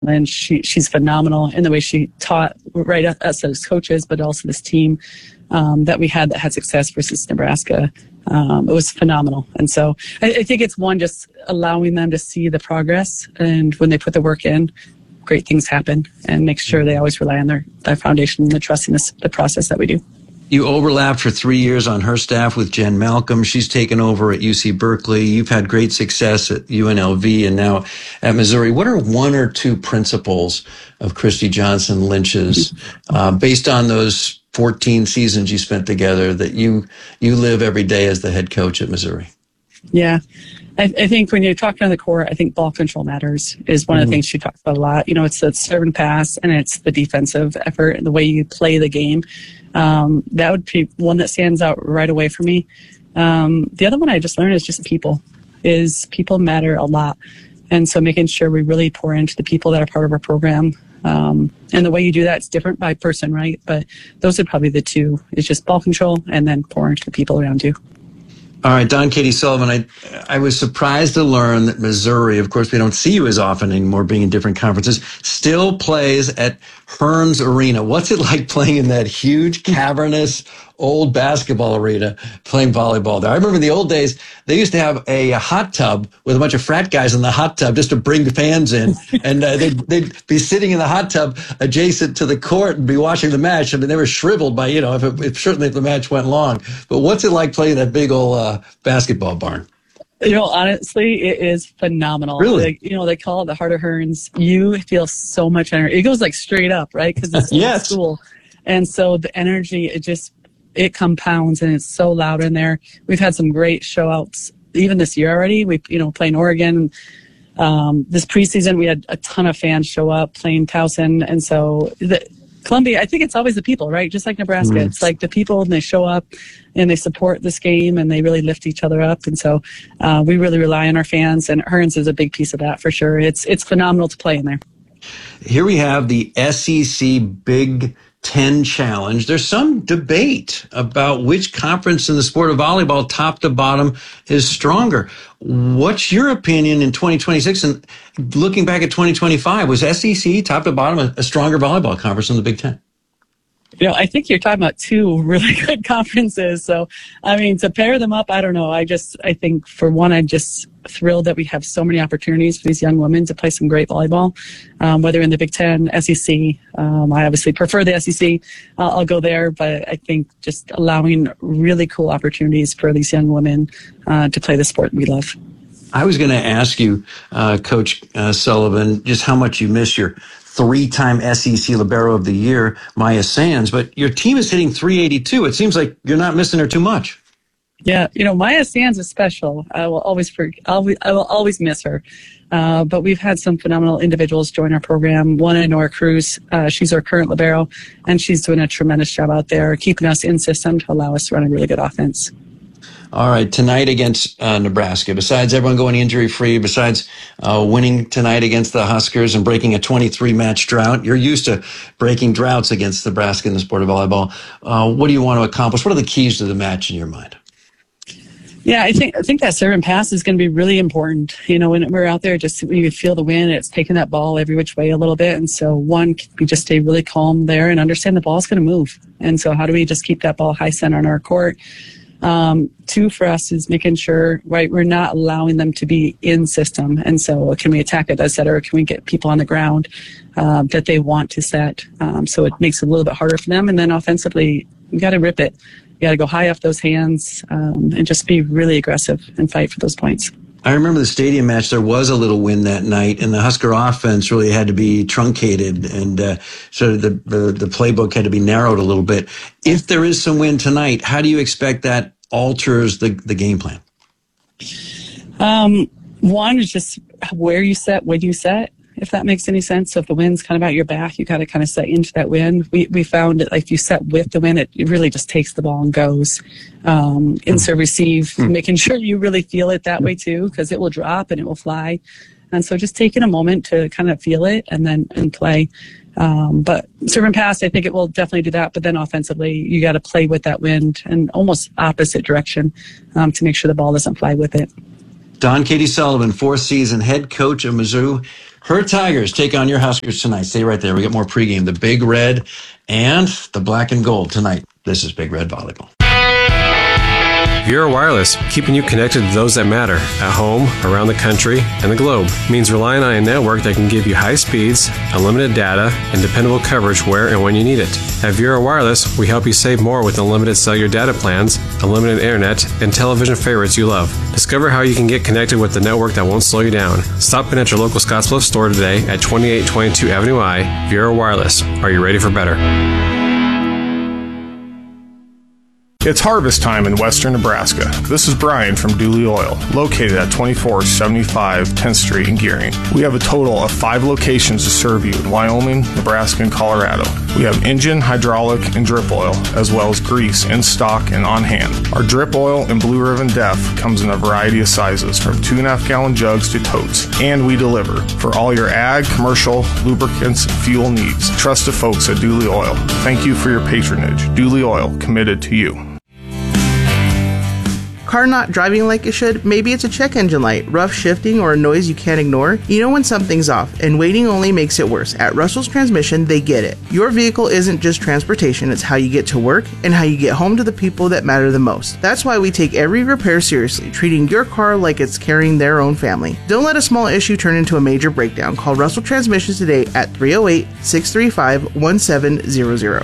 and she's phenomenal in the way she taught right us as coaches, but also this team that we had that had success versus Nebraska. It was phenomenal. And so I think it's one, just allowing them to see the progress, and when they put the work in, great things happen, and make sure they always rely on their foundation and the trust in the process that we do. You overlapped for 3 years on her staff with Jen Malcolm. She's taken over at UC Berkeley. You've had great success at UNLV and now at Missouri. What are one or two principles of Christy Johnson Lynch's, based on those 14 seasons you spent together, that you live every day as the head coach at Missouri? Yeah. I think when you're talking on the court, I think ball control matters is one of the things she talks about a lot. You know, it's the serve and pass, and it's the defensive effort and the way you play the game. That would be one that stands out right away for me. The other one I just learned is just people matter a lot. And so making sure we really pour into the people that are part of our program. And the way you do that is different by person, right? But those are probably the two. It's just ball control and then pour into the people around you. All right, Dawn Katie Sullivan, I was surprised to learn that Missouri, of course, we don't see you as often anymore being in different conferences, still plays at Hearns Arena. What's it like playing in that huge, cavernous, old basketball arena, playing volleyball there? I remember in the old days, they used to have a hot tub with a bunch of frat guys in the hot tub just to bring the fans in. And they'd be sitting in the hot tub adjacent to the court and be watching the match. I mean, they were shriveled by, certainly if the match went long. But what's it like playing that big old basketball barn? Honestly, it is phenomenal. Really? They call it the Heart of Hearns. You feel so much energy. It goes like straight up, right? Because it's yes. School. And so the energy, it compounds, and it's so loud in there. We've had some great show outs even this year already. We, playing Oregon. This preseason, we had a ton of fans show up playing Towson. And so Columbia, I think it's always the people, right? Just like Nebraska. Mm-hmm. It's like the people, and they show up and they support this game, and they really lift each other up. And so we really rely on our fans, and Hearns is a big piece of that for sure. It's phenomenal to play in there. Here we have the SEC Big Ten Challenge. There's some debate about which conference in the sport of volleyball, top to bottom, is stronger. What's your opinion in 2026? And looking back at 2025, was SEC, top to bottom, a stronger volleyball conference than the Big Ten? I think you're talking about two really good conferences. So, to pair them up, I don't know. I think, for one, I'm just thrilled that we have so many opportunities for these young women to play some great volleyball, whether in the Big Ten, SEC. I obviously prefer the SEC. I'll go there, but I think just allowing really cool opportunities for these young women to play the sport we love. I was going to ask you, Coach Sullivan, just how much you miss your three-time SEC Libero of the Year, Maya Sands, but your team is hitting .382. It seems like you're not missing her too much. Yeah, Maya Sands is special. I will always miss her. But we've had some phenomenal individuals join our program. One, Nora Cruz, she's our current libero, and she's doing a tremendous job out there, keeping us in system to allow us to run a really good offense. All right, tonight against Nebraska, besides everyone going injury-free, besides winning tonight against the Huskers and breaking a 23-match drought, you're used to breaking droughts against Nebraska in the sport of volleyball. What do you want to accomplish? What are the keys to the match in your mind? Yeah, I think that serve and pass is going to be really important. When we're out there, just when you feel the wind, it's taking that ball every which way a little bit. And so, one, we just stay really calm there and understand the ball's going to move. And so how do we just keep that ball high center on our court? Two, for us, is making sure, right, we're not allowing them to be in system. And so can we attack it, as I said, or can we get people on the ground that they want to set? So it makes it a little bit harder for them. And then offensively, we got to rip it. You got to go high off those hands and just be really aggressive and fight for those points. I remember the stadium match, there was a little wind that night, and the Husker offense really had to be truncated, and so the playbook had to be narrowed a little bit. If there is some wind tonight, how do you expect that alters the game plan? One is just where you set, when you set, if that makes any sense. So if the wind's kind of at your back, you got to kind of set into that wind. We found that if you set with the wind, it really just takes the ball and goes. Insert receive, making sure you really feel it that way too, because it will drop and it will fly. And so just taking a moment to kind of feel it and play. But serve and pass, I think it will definitely do that. But then offensively, you got to play with that wind and almost opposite direction to make sure the ball doesn't fly with it. Dawn Katie Sullivan, fourth season head coach of Mizzou. Her Tigers take on your Huskers tonight. Stay right there. We got more pregame. The Big Red and the Black and Gold tonight. This is Big Red Volleyball. Viera Wireless, keeping you connected to those that matter, at home, around the country, and the globe, means relying on a network that can give you high speeds, unlimited data, and dependable coverage where and when you need it. At Viera Wireless, we help you save more with unlimited cellular data plans, unlimited internet, and television favorites you love. Discover how you can get connected with the network that won't slow you down. Stop in at your local Scottsbluff store today at 2822 Avenue I. Viera Wireless. Are you ready for better? It's harvest time in western Nebraska. This is Brian from Dooley Oil, located at 2475 10th Street in Gearing. We have a total of 5 locations to serve you in Wyoming, Nebraska, and Colorado. We have engine, hydraulic, and drip oil, as well as grease in stock and on hand. Our drip oil and Blue Ribbon Def comes in a variety of sizes, from 2.5 gallon jugs to totes, and we deliver for all your ag, commercial, lubricants, and fuel needs. Trust the folks at Dooley Oil. Thank you for your patronage. Dooley Oil, committed to you. Car not driving like it should? Maybe it's a check engine light, rough shifting, or a noise you can't ignore? You know when something's off, and waiting only makes it worse. At Russell's Transmission, they get it. Your vehicle isn't just transportation, it's how you get to work and how you get home to the people that matter the most. That's why we take every repair seriously, treating your car like it's carrying their own family. Don't let a small issue turn into a major breakdown. Call Russell Transmissions today at 308-635-1700.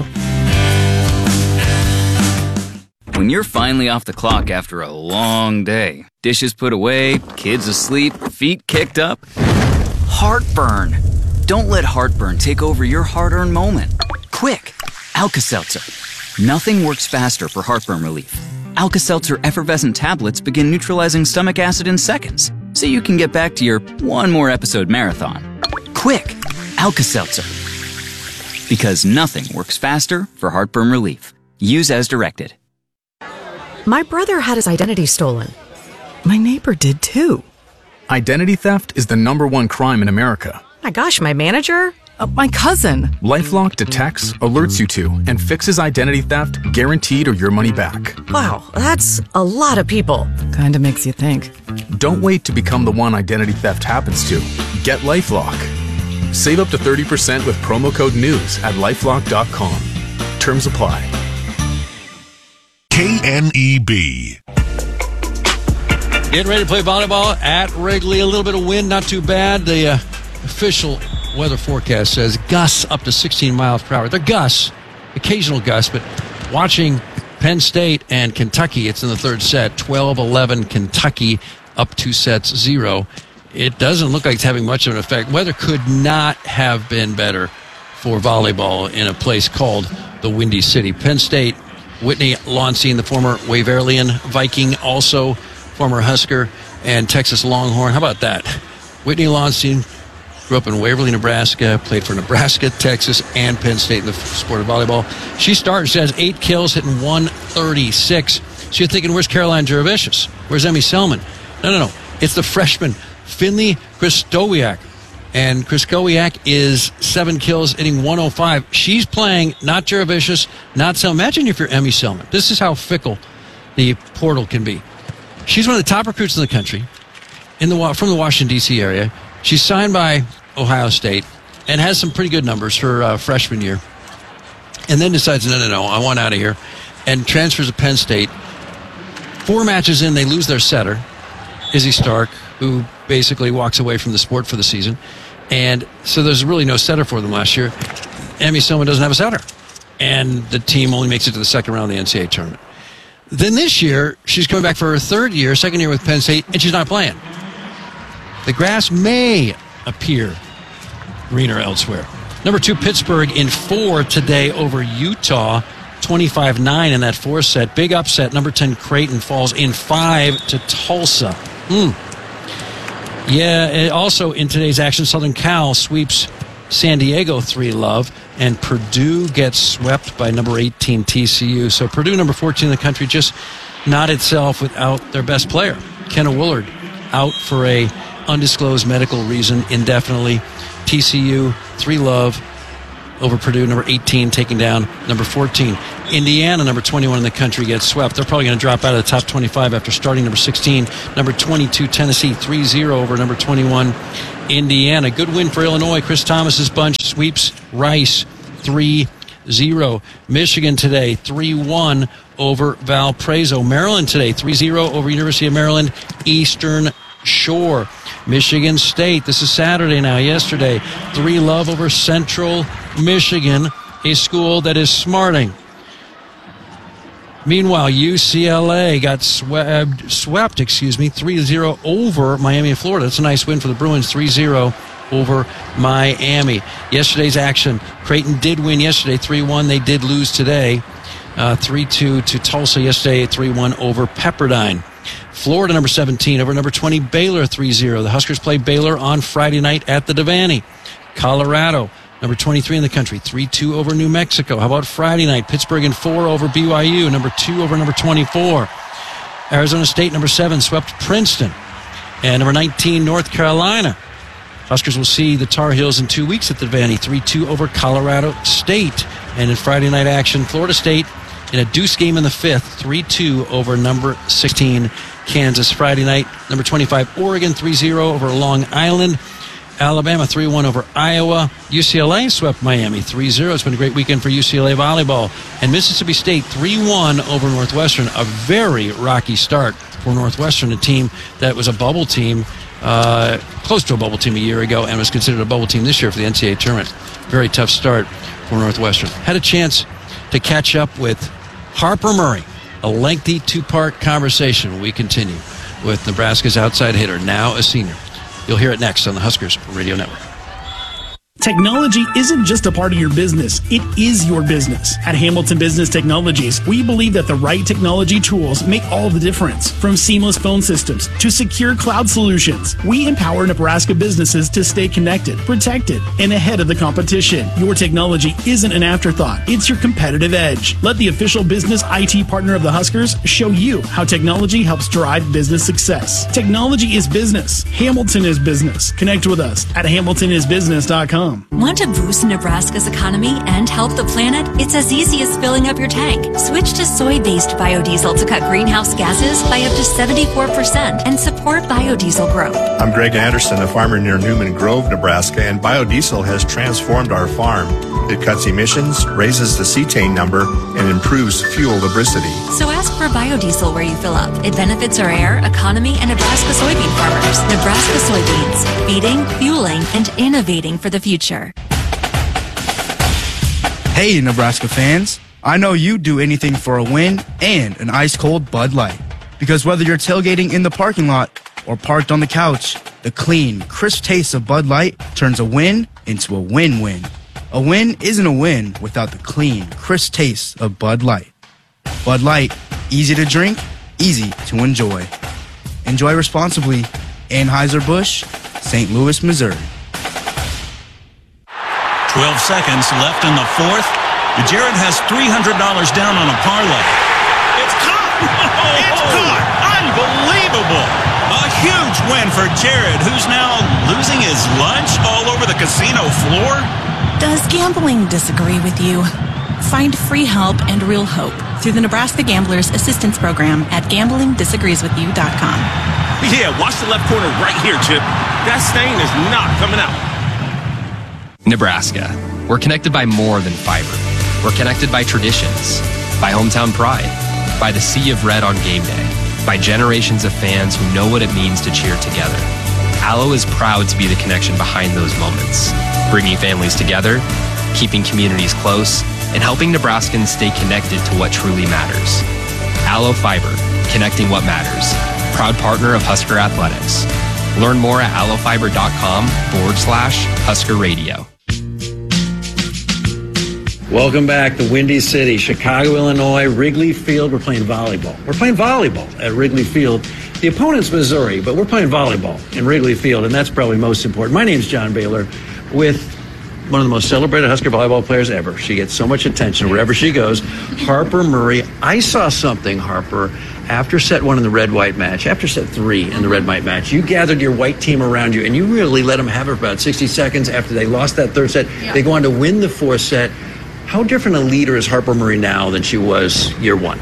When you're finally off the clock after a long day, dishes put away, kids asleep, feet kicked up, heartburn. Don't let heartburn take over your hard-earned moment. Quick, Alka-Seltzer. Nothing works faster for heartburn relief. Alka-Seltzer effervescent tablets begin neutralizing stomach acid in seconds, so you can get back to your one more episode marathon. Quick, Alka-Seltzer. Because nothing works faster for heartburn relief. Use as directed. My brother had his identity stolen. My neighbor did too. Identity theft is the #1 crime in America. My gosh, my manager? My cousin. LifeLock detects, alerts you to, and fixes identity theft, guaranteed or your money back. Wow, that's a lot of people. Kinda makes you think. Don't wait to become the one identity theft happens to. Get LifeLock. Save up to 30% with promo code NEWS at LifeLock.com. Terms apply. KNEB. Getting ready to play volleyball at Wrigley. A little bit of wind, not too bad. The official weather forecast says gusts up to 16 miles per hour. They're gusts, occasional gusts, but watching Penn State and Kentucky, it's in the third set, 12-11 Kentucky, up 2-0. It doesn't look like it's having much of an effect. Weather could not have been better for volleyball in a place called the Windy City. Penn State, Whitney Lonstein, the former Waverlian Viking, also former Husker and Texas Longhorn. How about that? Whitney Lonstein grew up in Waverly, Nebraska, played for Nebraska, Texas, and Penn State in the sport of volleyball. She started, she has 8 kills, hitting 136. So you're thinking, where's Caroline Jurevicius? Where's Emmy Selman? No. It's the freshman, Finley Krystowiak. And Krystowiak is 7 kills, hitting 105. She's playing not Jurevicius, not Selman. Imagine if you're Emmy Selman. This is how fickle the portal can be. She's one of the top recruits in the country from the Washington, D.C. area. She's signed by Ohio State and has some pretty good numbers her freshman year. And then decides, no, I want out of here. And transfers to Penn State. 4 matches in, they lose their setter, Izzy Stark, who basically walks away from the sport for the season. And so there's really no setter for them last year. Emmy Selman doesn't have a setter. And the team only makes it to the second round of the NCAA tournament. Then this year, she's coming back for her second year with Penn State, and she's not playing. The grass may appear greener elsewhere. Number 2, Pittsburgh in 4 today over Utah, 25-9 in that 4th set. Big upset. Number 10, Creighton falls in 5 to Tulsa. Yeah, also in today's action, Southern Cal sweeps San Diego 3-love, and Purdue gets swept by number 18 TCU. So Purdue, number 14 in the country, just not itself without their best player. Kenna Woolard out for a undisclosed medical reason indefinitely. TCU 3-love over Purdue, number 18 taking down number 14. Indiana, number 21 in the country, gets swept. They're probably going to drop out of the top 25 after starting number 16. Number 22, Tennessee, 3-0 over number 21, Indiana. Good win for Illinois. Chris Thomas's bunch sweeps Rice, 3-0. Michigan today, 3-1 over Valparaiso. Maryland today, 3-0 over University of Maryland, Eastern Shore. Michigan State, this is Saturday now, yesterday, 3-0 over Central Michigan, a school that is smarting. Meanwhile, UCLA got swept, 3-0 over Miami of Florida. That's a nice win for the Bruins, 3-0 over Miami. Yesterday's action, Creighton did win yesterday, 3-1. They did lose today, 3-2 to Tulsa yesterday, 3-1 over Pepperdine. Florida, number 17, over number 20, Baylor, 3-0. The Huskers play Baylor on Friday night at the Devaney. Colorado, number 23 in the country, 3-2 over New Mexico. How about Friday night? Pittsburgh in 4 over BYU, number 2 over number 24. Arizona State, number 7, swept Princeton. And number 19, North Carolina. Huskers will see the Tar Heels in 2 weeks at the Devaney, 3-2 over Colorado State. And in Friday night action, Florida State in a deuce game in the 5th, 3-2 over number 16, Kansas. Friday night, number 25, Oregon, 3-0 over Long Island. Alabama, 3-1 over Iowa. UCLA swept Miami, 3-0. It's been a great weekend for UCLA volleyball. And Mississippi State, 3-1 over Northwestern. A very rocky start for Northwestern, a team that was a bubble team, close to a bubble team a year ago, and was considered a bubble team this year for the NCAA tournament. Very tough start for Northwestern. Had a chance to catch up with Harper Murray. A lengthy two-part conversation. We continue with Nebraska's outside hitter, now a senior. You'll hear it next on the Huskers Radio Network. Technology isn't just a part of your business, it is your business. At Hamilton Business Technologies, we believe that the right technology tools make all the difference. From seamless phone systems to secure cloud solutions, we empower Nebraska businesses to stay connected, protected, and ahead of the competition. Your technology isn't an afterthought, it's your competitive edge. Let the official business IT partner of the Huskers show you how technology helps drive business success. Technology is business. Hamilton is business. Connect with us at hamiltonisbusiness.com. Want to boost Nebraska's economy and help the planet? It's as easy as filling up your tank. Switch to soy-based biodiesel to cut greenhouse gases by up to 74% and support biodiesel growth. I'm Greg Anderson, a farmer near Newman Grove, Nebraska, and biodiesel has transformed our farm. It cuts emissions, raises the cetane number, and improves fuel lubricity. So ask for biodiesel where you fill up. It benefits our air, economy, and Nebraska soybean farmers. Nebraska soybeans, feeding, fueling, and innovating for the future. Hey, Nebraska fans. I know you'd do anything for a win and an ice-cold Bud Light. Because whether you're tailgating in the parking lot or parked on the couch, the clean, crisp taste of Bud Light turns a win into a win-win. A win isn't a win without the clean, crisp taste of Bud Light. Bud Light, easy to drink, easy to enjoy. Enjoy responsibly. Anheuser-Busch, St. Louis, Missouri. 12 seconds left in the fourth. Jared has $300 down on a parlay. It's caught! It's caught! Unbelievable! A huge win for Jared, who's now losing his lunch all over the casino floor. Does gambling disagree with you? Find free help and real hope through the Nebraska Gamblers Assistance Program at gamblingdisagreeswithyou.com. Yeah, watch the left corner right here, Chip. That stain is not coming out. Nebraska. We're connected by more than fiber. We're connected by traditions, by hometown pride, by the sea of red on game day, by generations of fans who know what it means to cheer together. Allo is proud to be the connection behind those moments, bringing families together, keeping communities close, and helping Nebraskans stay connected to what truly matters. Allo Fiber, connecting what matters. Proud partner of Husker Athletics. Learn more at allofiber.com/Husker Radio. Welcome back to Windy City, Chicago, Illinois, Wrigley Field. We're playing volleyball. We're playing volleyball at Wrigley Field. The opponent's Missouri, but we're playing volleyball in Wrigley Field, and that's probably most important. My name's John Baylor, with one of the most celebrated Husker volleyball players ever. She gets so much attention wherever she goes. Harper Murray. I saw something, Harper, after set one in the red-white match, after set 3 in the red-white match. You gathered your white team around you, and you really let them have it for about 60 seconds after they lost that third set. Yeah. They go on to win the fourth set. How different a leader is Harper Murray now than she was year one?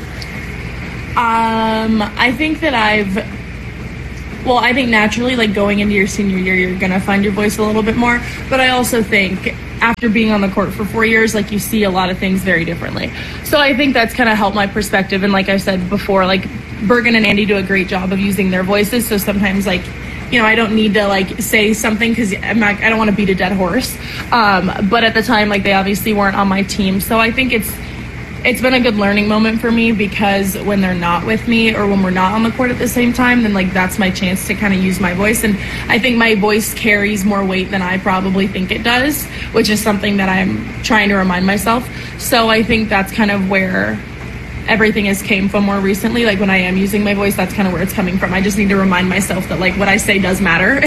I think that I think naturally, like going into your senior year, you're going to find your voice a little bit more. But I also think after being on the court for 4 years, like you see a lot of things very differently. So I think that's kind of helped my perspective. And like I said before, like Bergen and Andy do a great job of using their voices. So sometimes like, you know, I don't need to like say something because I don't want to beat a dead horse. But at the time, like they obviously weren't on my team. So I think it's been a good learning moment for me, because when they're not with me or when we're not on the court at the same time, then like that's my chance to kind of use my voice. And I think my voice carries more weight than I probably think it does, which is something that I'm trying to remind myself. So I think that's kind of where everything has came from more recently. Like when I am using my voice, that's kind of where it's coming from. I just need to remind myself that like what I say does matter.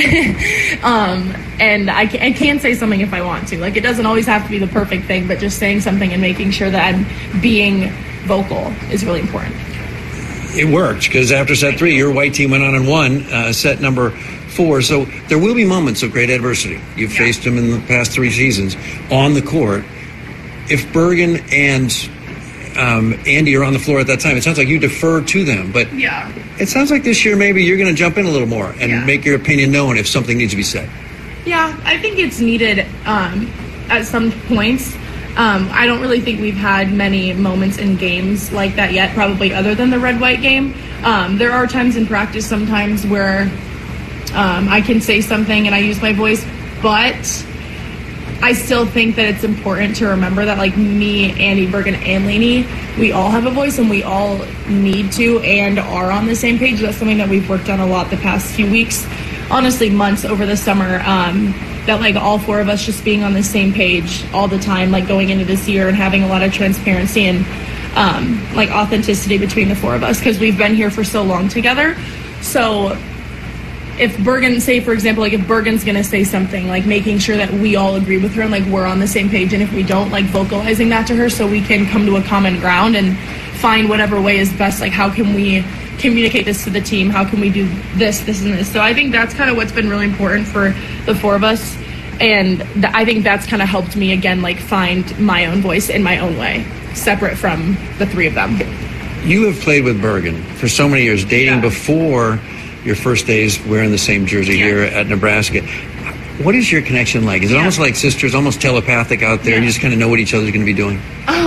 And I can say something if I want to. Like it doesn't always have to be the perfect thing, but just saying something and making sure that I'm being vocal is really important. It worked, because after set 3, your white team went on and won set number 4. So there will be moments of great adversity. You've faced them in the past 3 seasons on the court. If Bergen and Andy are on the floor at that time, it sounds like you defer to them, but yeah, it sounds like this year maybe you're going to jump in a little more and make your opinion known if something needs to be said. Yeah, I think it's needed at some points. I don't really think we've had many moments in games like that yet, probably other than the red-white game. There are times in practice sometimes where I can say something and I use my voice, but I still think that it's important to remember that like me, Andy, Bergen, and Lainey, we all have a voice and we all need to and are on the same page. That's something that we've worked on a lot the past few weeks, honestly months over the summer, that like all 4 of us just being on the same page all the time, like going into this year and having a lot of transparency and like authenticity between the 4 of us, because we've been here for so long together. So if Bergen, say for example, like if Bergen's gonna say something, like making sure that we all agree with her and like we're on the same page, and if we don't, like vocalizing that to her so we can come to a common ground and find whatever way is best, like how can we communicate this to the team, how can we do this, and this. So I think that's kind of what's been really important for the 4 of us, and I think that's kind of helped me again like find my own voice in my own way, separate from the 3 of them. You have played with Bergen for so many years, dating before your first days wearing the same jersey here at Nebraska. What is your connection like? Is it almost like sisters, almost telepathic out there? You just kind of know what each other's going to be doing?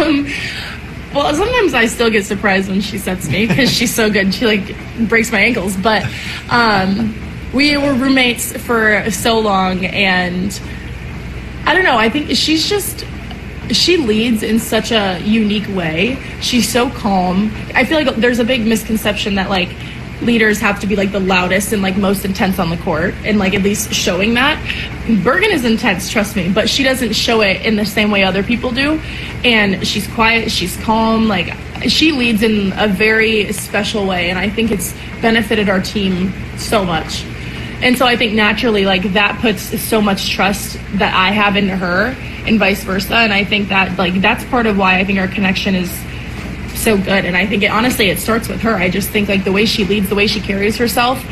Well, sometimes I still get surprised when she sets me because she's so good. She like breaks my ankles. But we were roommates for so long, and I don't know. I think she leads in such a unique way. She's so calm. I feel like there's a big misconception that like leaders have to be like the loudest and like most intense on the court, and like at least showing that. Bergen is intense, trust me, but she doesn't show it in the same way other people do. And she's quiet, she's calm, like she leads in a very special way, and I think it's benefited our team so much. And so I think naturally like that puts so much trust that I have into her and vice versa. And I think that like that's part of why I think our connection is so good. And I think it starts with her. I just think like the way she leads, the way she carries herself,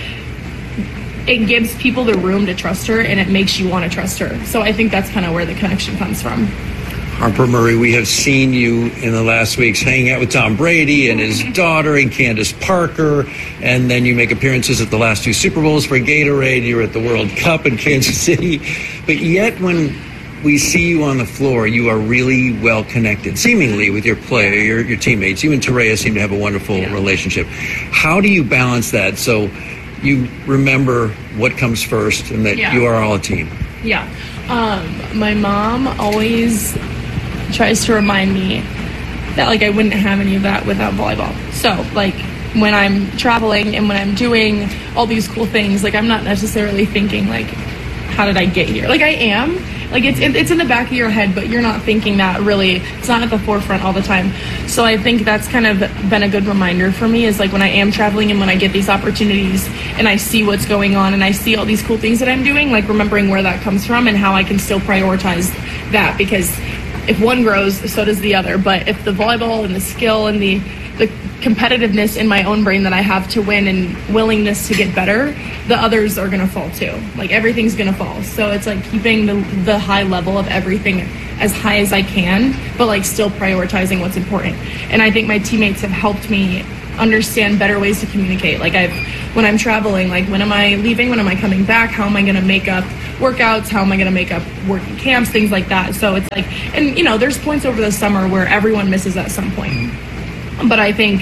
it gives people the room to trust her, and it makes you want to trust her. So I think that's kind of where the connection comes from. Harper Murray, we have seen you in the last weeks hanging out with Tom Brady and his daughter and Candace Parker, and then you make appearances at the last 2 Super Bowls for Gatorade. You're at the World Cup in Kansas City. But yet when we see you on the floor, you are really well connected, seemingly, with your player, your teammates. You and Terea seem to have a wonderful relationship. How do you balance that so you remember what comes first and that you are all a team? Yeah. My mom always tries to remind me that like I wouldn't have any of that without volleyball. So like when I'm traveling and when I'm doing all these cool things, like I'm not necessarily thinking like, how did I get here? Like I am. Like it's in the back of your head, but you're not thinking that really. It's not at the forefront all the time. So I think that's kind of been a good reminder for me, is like when I am traveling and when I get these opportunities and I see what's going on and I see all these cool things that I'm doing, like remembering where that comes from and how I can still prioritize that, because if one grows, so does the other. But if the volleyball and the skill and the competitiveness in my own brain that I have to win and willingness to get better, the others are going to fall too. Like everything's going to fall. So it's like keeping the high level of everything as high as I can, but like still prioritizing what's important. And I think my teammates have helped me understand better ways to communicate. Like when I'm traveling, like when am I leaving, when am I coming back, how am I going to make up workouts, how am I going to make up working camps, things like that. So it's like, and you know, there's points over the summer where everyone misses at some point. But I think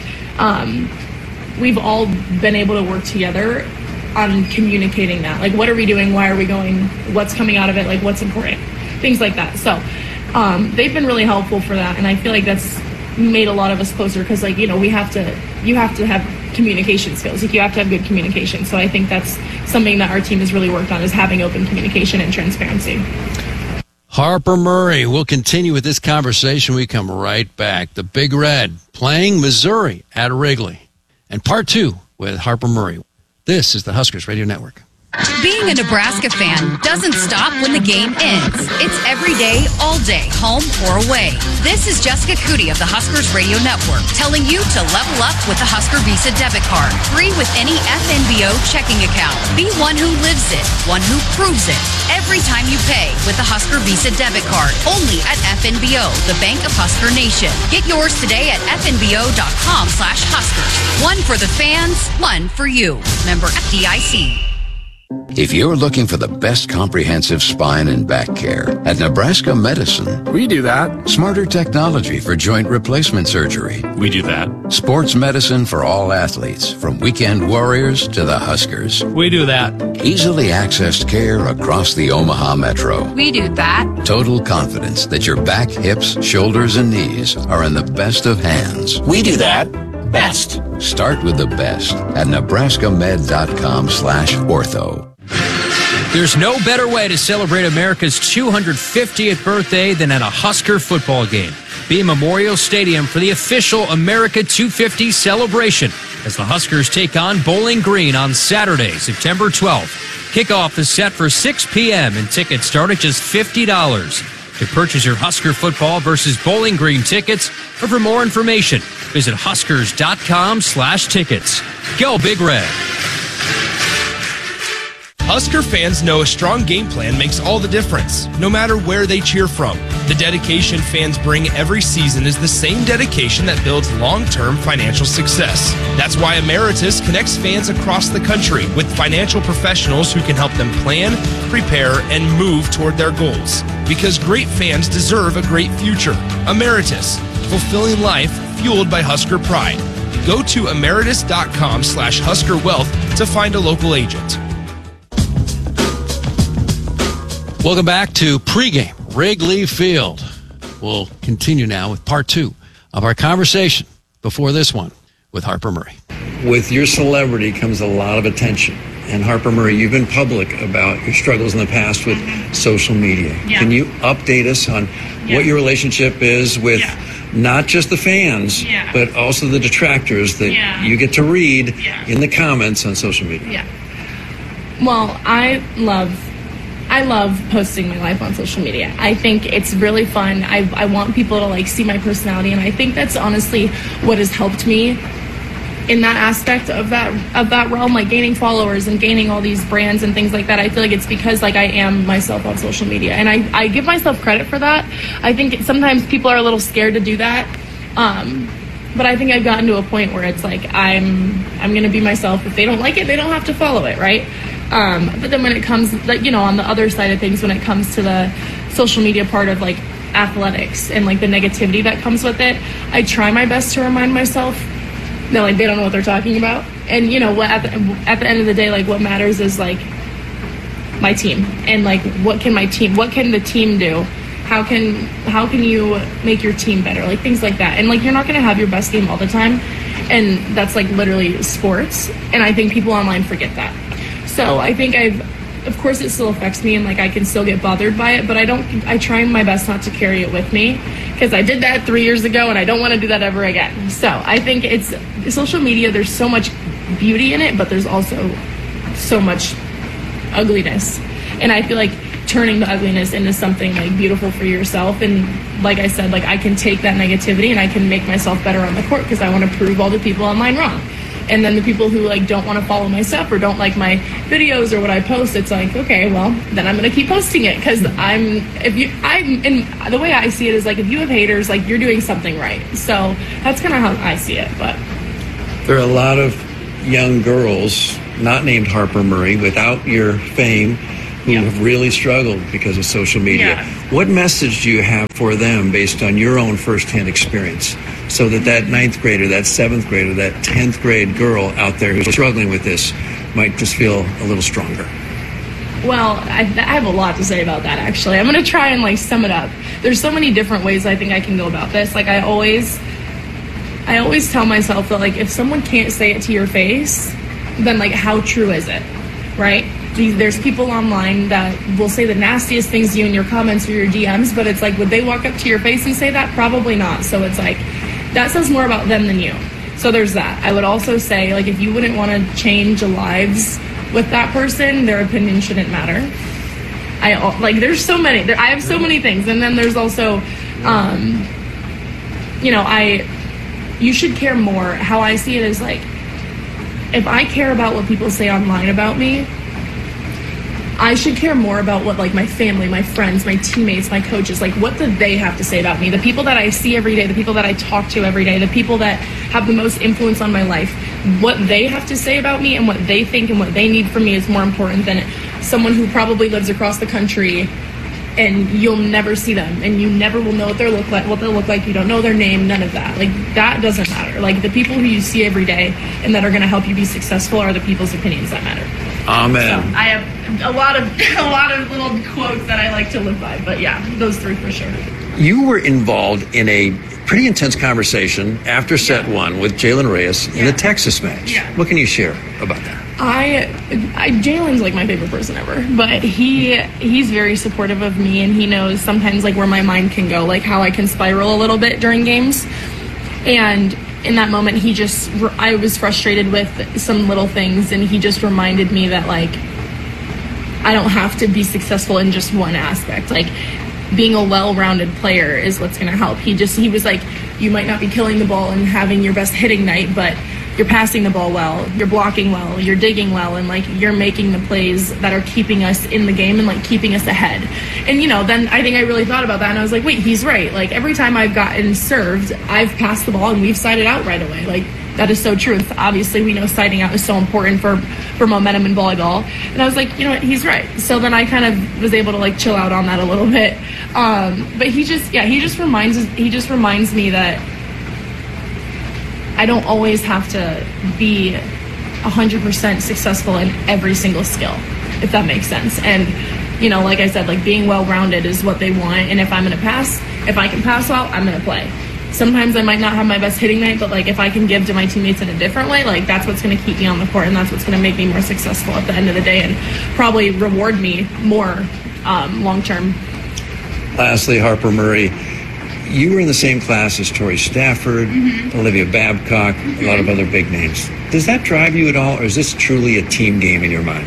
we've all been able to work together on communicating that. Like, what are we doing? Why are we going? What's coming out of it? Like, what's important? Things like that. So they've been really helpful for that. And I feel like that's made a lot of us closer because, like, you know, you have to have communication skills. Like, you have to have good communication. So I think that's something that our team has really worked on, is having open communication and transparency. Harper Murray. We'll continue with this conversation. We come right back. The Big Red playing Missouri at Wrigley. And part 2 with Harper Murray. This is the Huskers Radio Network. Being a Nebraska fan doesn't stop when the game ends. It's every day, all day, home or away. This is Jessica Cootie of the Huskers Radio Network telling you to level up with the Husker Visa debit card. Free with any FNBO checking account. Be one who lives it, one who proves it. Every time you pay with the Husker Visa debit card. Only at FNBO, the Bank of Husker Nation. Get yours today at fnbo.com/Huskers. One for the fans, one for you. Member FDIC. If you're looking for the best comprehensive spine and back care, at Nebraska Medicine, we do that. Smarter technology for joint replacement surgery. We do that. Sports medicine for all athletes, from weekend warriors to the Huskers. We do that. Easily accessed care across the Omaha Metro. We do that. Total confidence that your back, hips, shoulders, and knees are in the best of hands. We do that. Best. Start with the best at nebraskamed.com/ortho. There's no better way to celebrate America's 250th birthday than at a Husker football game. Be Memorial Stadium for the official America 250 celebration as the Huskers take on Bowling Green on Saturday, September 12th. Kickoff is set for 6 p.m. and tickets start at just $50. To purchase your Husker football versus Bowling Green tickets, or for more information, visit huskers.com/tickets. Go Big Red. Husker fans know a strong game plan makes all the difference, no matter where they cheer from. The dedication fans bring every season is the same dedication that builds long-term financial success. That's why Emeritus connects fans across the country with financial professionals who can help them plan, prepare, and move toward their goals. Because great fans deserve a great future. Emeritus, fulfilling life fueled by Husker pride. Go to emeritus.com/HuskerWealth to find a local agent. Welcome back to pregame Wrigley Field. We'll continue now with part 2 of our conversation before this one with Harper Murray. With your celebrity comes a lot of attention. And Harper Murray, you've been public about your struggles in the past with social media. Yeah. Can you update us on what your relationship is with not just the fans, but also the detractors that you get to read in the comments on social media? Yeah. Well, I love posting my life on social media. I think it's really fun. I want people to like see my personality, and I think that's honestly what has helped me in that aspect of that realm, like gaining followers and gaining all these brands and things like that. I feel like it's because like I am myself on social media, and I give myself credit for that. I think sometimes people are a little scared to do that, but I think I've gotten to a point where it's like I'm going to be myself. If they don't like it, they don't have to follow it, right? But then when it comes, like, you know, on the other side of things, when it comes to the social media part of like athletics and like the negativity that comes with it, I try my best to remind myself that like they don't know what they're talking about. And you know what, at the end of the day, like what matters is like my team, and like what can the team do? How can you make your team better? Like things like that. And like you're not going to have your best game all the time, and that's like literally sports. And I think people online forget that. So I think of course it still affects me, and like I can still get bothered by it, but I try my best not to carry it with me, because I did that 3 years ago and I don't want to do that ever again. So I think it's social media, there's so much beauty in it, but there's also so much ugliness. And I feel like turning the ugliness into something like beautiful for yourself, and like I said, like I can take that negativity and I can make myself better on the court, because I want to prove all the people online wrong. And then the people who like don't want to follow my stuff or don't like my videos or what I post, it's like, okay, well, then I'm going to keep posting it, because and the way I see it is like, if you have haters, like you're doing something right. So that's kind of how I see it. But there are a lot of young girls not named Harper Murray without your fame who have really struggled because of social media. Yeah. What message do you have for them based on your own firsthand experience, so that 9th grader, that 7th grader, that 10th grade girl out there who's struggling with this might just feel a little stronger? Well, I have a lot to say about that, actually. I'm going to try and like sum it up. There's so many different ways I think I can go about this. Like I always tell myself that like, if someone can't say it to your face, then like how true is it, right? There's people online that will say the nastiest things to you in your comments or your DMs, but it's like, would they walk up to your face and say that? Probably not. So it's like, that says more about them than you. So there's that. I would also say, like, if you wouldn't want to change lives with that person, their opinion shouldn't matter. There's so many. I have so many things. And then there's also, you should care more. How I see it is like, if I care about what people say online about me, I should care more about what like my family, my friends, my teammates, my coaches, like what do they have to say about me? The people that I see every day, the people that I talk to every day, the people that have the most influence on my life, what they have to say about me and what they think and what they need from me is more important than someone who probably lives across the country and you'll never see them and you never will know what they'll look like. You don't know their name, none of that. Like that doesn't matter. Like the people who you see every day and that are going to help you be successful are the people's opinions that matter. Amen. So I have a lot of little quotes that I like to live by, but yeah, those 3 for sure. You were involved in a pretty intense conversation after set 1 with Jalen Reyes in the Texas match. Yeah. What can you share about that? Jalen's like my favorite person ever, but he's very supportive of me, and he knows sometimes like where my mind can go, like how I can spiral a little bit during games. And in that moment, I was frustrated with some little things, and he just reminded me that like I don't have to be successful in just one aspect. Like being a well-rounded player is what's going to help. He was like, you might not be killing the ball and having your best hitting night, but you're passing the ball well, you're blocking well, you're digging well, and like you're making the plays that are keeping us in the game and like keeping us ahead. And then I think I really thought about that, and I was like, wait, he's right. Like every time I've gotten served, I've passed the ball and we've sided out right away. Like that is so true. Obviously, we know siding out is so important for momentum in volleyball. And I was like, you know what, he's right. So then I kind of was able to like chill out on that a little bit. But he just reminds me that I don't always have to be 100% successful in every single skill, if that makes sense. And, like I said, like being well-rounded is what they want. And if I can pass well, I'm going to play. Sometimes I might not have my best hitting night, but like if I can give to my teammates in a different way, like that's what's going to keep me on the court, and that's what's going to make me more successful at the end of the day and probably reward me more long-term. Lastly, Harper Murray, you were in the same class as Tori Stafford, Olivia Babcock, a lot of other big names. Does that drive you at all, or is this truly a team game in your mind?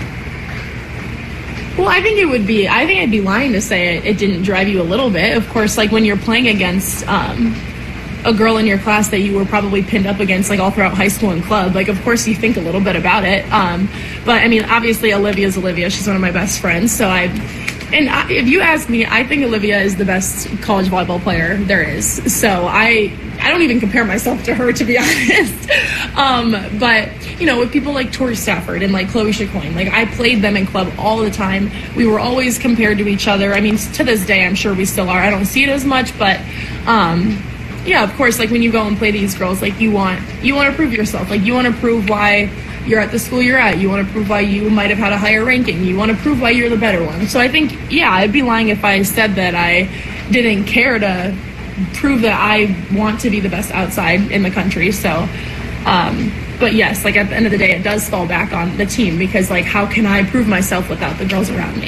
Well, I think I'd be lying to say it didn't drive you a little bit. Of course, like when you're playing against a girl in your class that you were probably pinned up against like all throughout high school and club, like of course you think a little bit about it. But I mean, obviously Olivia's Olivia. She's one of my best friends. So if you ask me, I think Olivia is the best college volleyball player there is. So I don't even compare myself to her, to be honest. But with people like Tori Stafford and like Chloe Chicoine, like I played them in club all the time. We were always compared to each other. I mean, to this day, I'm sure we still are. I don't see it as much, but yeah, of course, like when you go and play these girls, like you want to prove yourself. Like you want to prove why you're at the school you're at. You want to prove why you might have had a higher ranking. You want to prove why you're the better one. So I think, yeah, I'd be lying if I said that I didn't care to prove that I want to be the best outside in the country. So, but yes, like at the end of the day, it does fall back on the team, because like, how can I prove myself without the girls around me,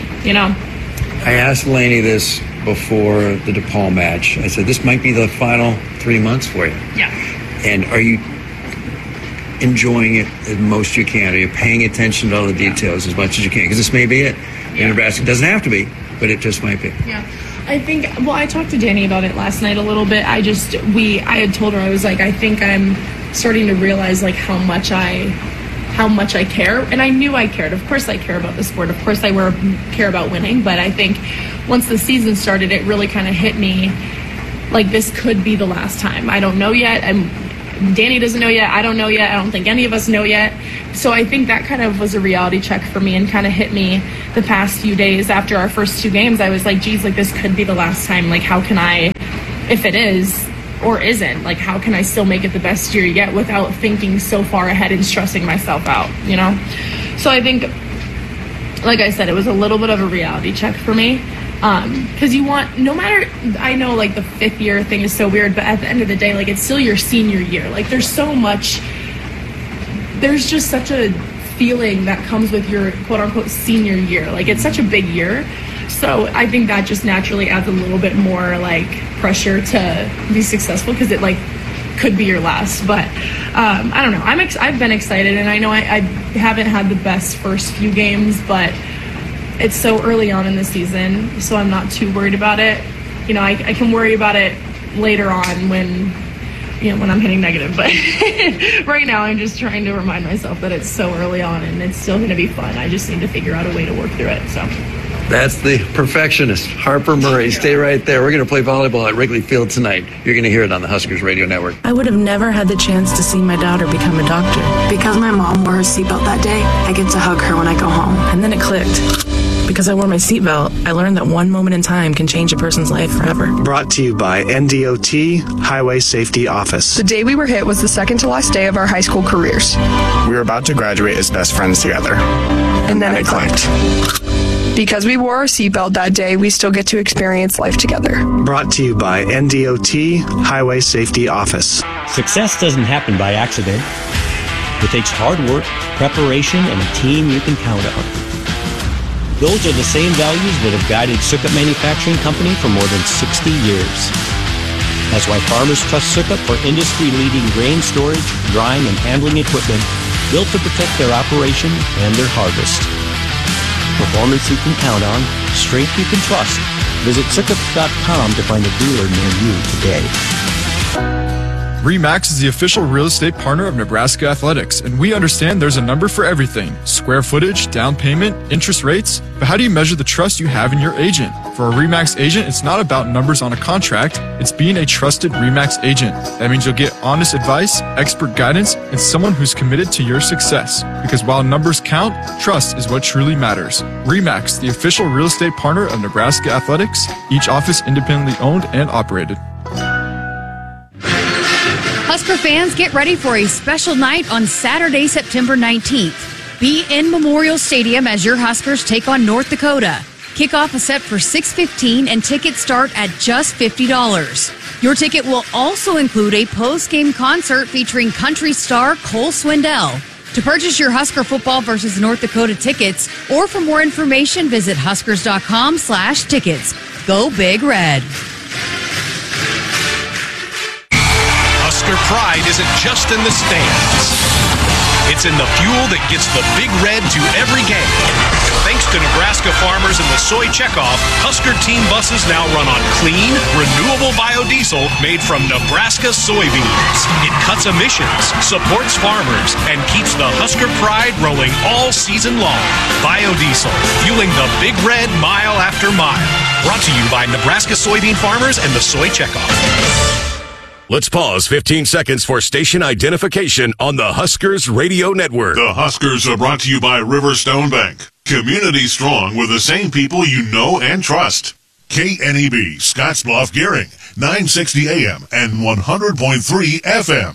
I asked Lainey this before the DePaul match. I said, this might be the final 3 months for you. Yeah. And are you enjoying it as most you can? Are you paying attention to all the details as much as you can? Because this may be it. In Nebraska, it doesn't have to be, but it just might be. Yeah. I think, I talked to Danny about it last night a little bit. I had told her, I was like, I think I'm starting to realize like how much I care. And I knew I cared. Of course I care about the sport. Of course I care about winning. But I think once the season started, it really kind of hit me like this could be the last time. I don't know yet. Danny doesn't know yet. I don't know yet. I don't think any of us know yet. So I think that kind of was a reality check for me and kind of hit me the past few days after our first 2 games. I was like, geez, like this could be the last time. Like how can I, if it is or isn't, like how can I still make it the best year yet without thinking so far ahead and stressing myself out, you know? So I think, like I said, it was a little bit of a reality check for me. Because you want, no matter, I know like the 5th year thing is so weird, but at the end of the day, like it's still your senior year. Like there's just such a feeling that comes with your quote unquote senior year. Like it's such a big year. So I think that just naturally adds a little bit more like pressure to be successful because it like could be your last. But I don't know. I've been excited, and I know I haven't had the best first few games, but it's so early on in the season, so I'm not too worried about it. You know, I can worry about it later on when I'm hitting negative. But right now I'm just trying to remind myself that it's so early on and it's still going to be fun. I just need to figure out a way to work through it. So that's the perfectionist, Harper Murray. Stay right there. We're going to play volleyball at Wrigley Field tonight. You're going to hear it on the Huskers Radio Network. I would have never had the chance to see my daughter become a doctor. Because my mom wore her seatbelt that day, I get to hug her when I go home. And then it clicked. Because I wore my seatbelt, I learned that one moment in time can change a person's life forever. Brought to you by NDOT Highway Safety Office. The day we were hit was the second to last day of our high school careers. We were about to graduate as best friends together. And then it clicked. Because we wore our seatbelt that day, we still get to experience life together. Brought to you by NDOT Highway Safety Office. Success doesn't happen by accident. It takes hard work, preparation, and a team you can count on. Those are the same values that have guided Sukup Manufacturing Company for more than 60 years. That's why farmers trust Sukup for industry-leading grain storage, drying, and handling equipment built to protect their operation and their harvest. Performance you can count on, strength you can trust. Visit Sukup.com to find a dealer near you today. RE/MAX is the official real estate partner of Nebraska Athletics, and we understand there's a number for everything. Square footage, down payment, interest rates. But how do you measure the trust you have in your agent? For a RE/MAX agent, it's not about numbers on a contract. It's being a trusted RE/MAX agent. That means you'll get honest advice, expert guidance, and someone who's committed to your success. Because while numbers count, trust is what truly matters. RE/MAX, the official real estate partner of Nebraska Athletics, each office independently owned and operated. Husker fans, get ready for a special night on Saturday, September 19th. Be in Memorial Stadium as your Huskers take on North Dakota. Kickoff is set for 6:15 and tickets start at just $50. Your ticket will also include a post-game concert featuring country star Cole Swindell. To purchase your Husker football versus North Dakota tickets, or for more information, visit huskers.com/tickets. Go Big Red. Husker pride isn't just in the stands. It's in the fuel that gets the Big Red to every game. Thanks to Nebraska farmers and the soy checkoff, Husker team buses now run on clean, renewable biodiesel made from Nebraska soybeans. It cuts emissions, supports farmers, and keeps the Husker pride rolling all season long. Biodiesel, fueling the Big Red mile after mile. Brought to you by Nebraska soybean farmers and the soy checkoff. Let's pause 15 seconds for station identification on the Huskers Radio Network. The Huskers are brought to you by Riverstone Bank. Community strong with the same people you know and trust. KNEB, Scottsbluff, Gearing, 960 AM and 100.3 FM.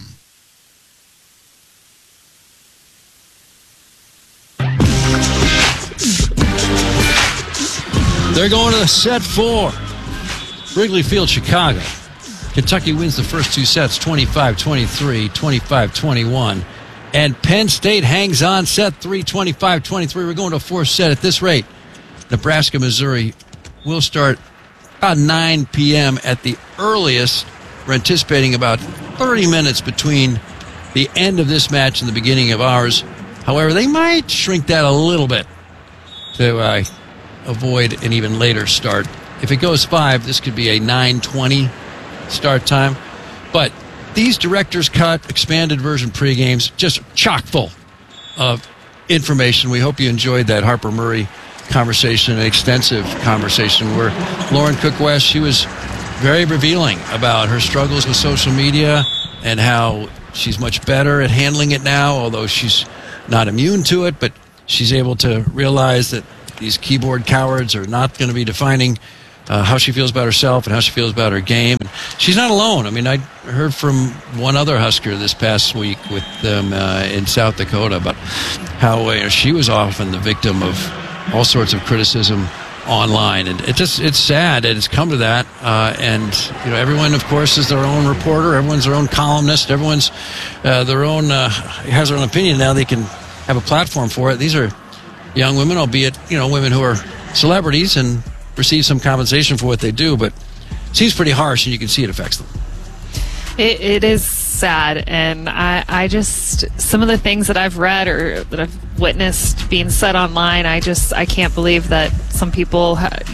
They're going to set 4. Wrigley Field, Chicago. Kentucky wins the first 2 sets, 25-23, 25-21. And Penn State hangs on set 3, 25-23. We're going to a 4th set at this rate. Nebraska, Missouri will start about 9 p.m. at the earliest. We're anticipating about 30 minutes between the end of this match and the beginning of ours. However, they might shrink that a little bit to avoid an even later start. If it goes 5, this could be a 9:20 start time. But these director's cut, expanded version pregames, just chock full of information. We hope you enjoyed that Harper Murray conversation, an extensive conversation where Lauren Cook-West, she was very revealing about her struggles with social media and how she's much better at handling it now, although she's not immune to it, but she's able to realize that these keyboard cowards are not going to be defining how she feels about herself and how she feels about her game. And she's not alone. I mean, I heard from one other Husker this past week with them in South Dakota about how she was often the victim of all sorts of criticism online, and it's sad that it's come to that. And everyone, of course, is their own reporter. Everyone's their own columnist. Everyone's their own has their own opinion. Now they can have a platform for it. These are young women, albeit women who are celebrities and receive some compensation for what they do, but it seems pretty harsh, and you can see it affects them. It is sad, and I just, some of the things that I've read or that I've witnessed being said online, I can't believe that some people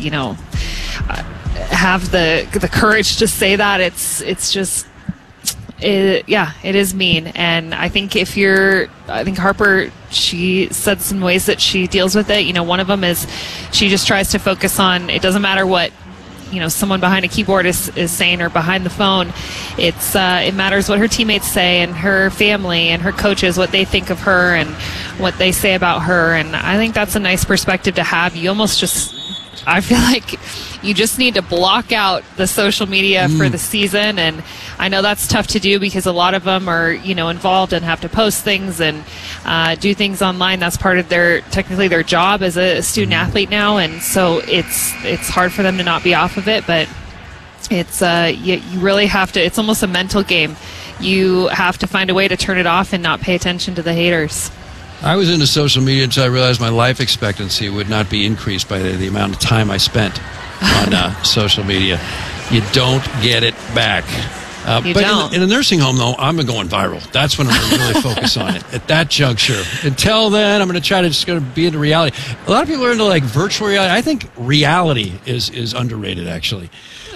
have the courage to say that. It's just, it is mean. And I think Harper, she said some ways that she deals with it. One of them is she just tries to focus on, it doesn't matter what someone behind a keyboard is saying or behind the phone. It matters what her teammates say and her family and her coaches, what they think of her and what they say about her. And I think that's a nice perspective to have. You almost I feel like you just need to block out the social media for the season. And I know that's tough to do because a lot of them are, involved and have to post things and do things online. That's part of technically their job as a student athlete now. And so it's hard for them to not be off of it, but it's, you really have to, it's almost a mental game. You have to find a way to turn it off and not pay attention to the haters. I was into social media until I realized my life expectancy would not be increased by the amount of time I spent on social media. You don't get it back. But in a nursing home, though, I'm going viral. That's when I'm going to really focus on it at that juncture. Until then, I'm going to try to just be into reality. A lot of people are into virtual reality. I think reality is underrated, actually.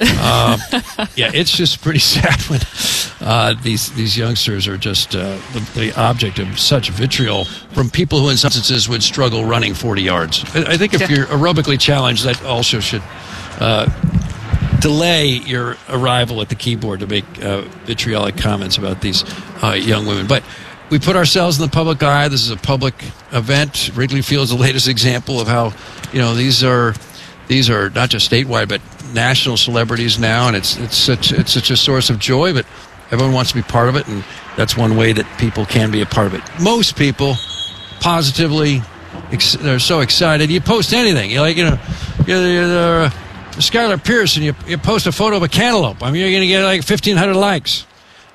It's just pretty sad when these youngsters are just the object of such vitriol from people who in some instances would struggle running 40 yards. I think if you're aerobically challenged, that also should delay your arrival at the keyboard to make vitriolic comments about these young women. But we put ourselves in the public eye. This is a public event. Wrigley Field is the latest example of how these are not just statewide but national celebrities now, and it's such a source of joy. But everyone wants to be part of it, and that's one way that people can be a part of it. Most people positively, they're so excited. You post anything, you're Skylar Pearson, you post a photo of a cantaloupe. I mean, you're going to get 1,500 likes.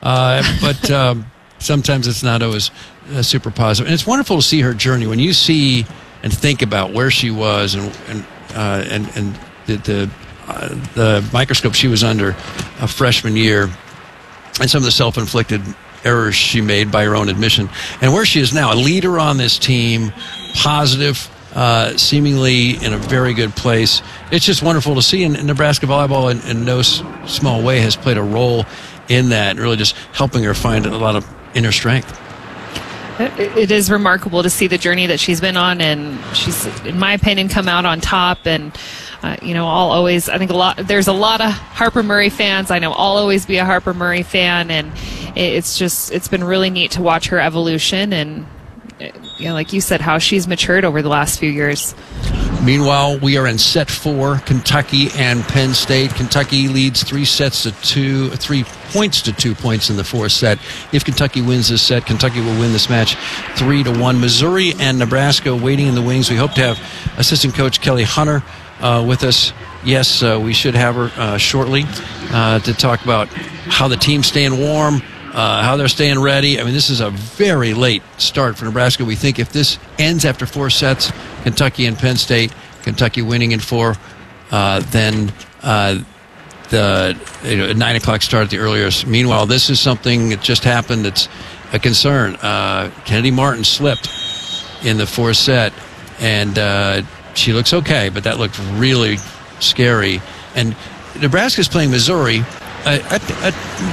But sometimes it's not always super positive. And it's wonderful to see her journey. When you see and think about where she was and the microscope she was under a freshman year and some of the self-inflicted errors she made by her own admission, and where she is now, a leader on this team, positive, seemingly in a very good place. It's just wonderful to see, and Nebraska volleyball in no small way has played a role in that, really just helping her find a lot of inner strength. It is remarkable to see the journey that she's been on, and she's, in my opinion, come out on top. And there's a lot of Harper Murray fans. I know I'll always be a Harper Murray fan, and it's been really neat to watch her evolution and, like you said, how she's matured over the last few years. Meanwhile, we are in set 4, Kentucky and Penn State. Kentucky leads 3 points to 2 points in the fourth set. If Kentucky wins this set, Kentucky will win this match 3-1. Missouri and Nebraska waiting in the wings. We hope to have assistant coach Kelly Hunter with us. Yes, we should have her shortly to talk about how the team's staying warm, how they're staying ready. I mean, this is a very late start for Nebraska. We think if this ends after 4 sets, Kentucky and Penn State, Kentucky winning in 4, then the 9 o'clock start at the earliest. Meanwhile, this is something that just happened that's a concern. Kennedy Martin slipped in the 4th set, and she looks okay, but that looked really scary. And Nebraska's playing Missouri, a